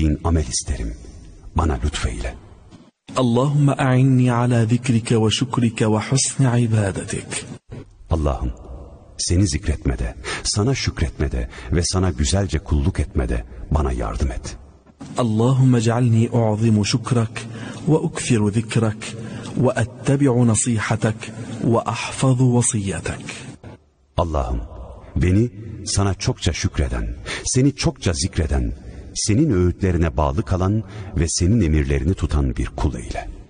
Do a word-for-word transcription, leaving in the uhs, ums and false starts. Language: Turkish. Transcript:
sevdiğin amel isterim. Bana lütfeyle. Allahümme a'inni ala zikrike ve şükrike ve husni ibadetik. Allah'ım, seni zikretmede, sana şükretmede ve sana güzelce kulluk etmede bana yardım et. Allahümme cealni u'zimu şükrak ve ukfiru zikrak ve ettebi'u nasihatak ve ahfazu vasiyetek. Allah'ım, beni sana çokça şükreden, seni çokça zikreden, senin öğütlerine bağlı kalan ve senin emirlerini tutan bir kul eyle.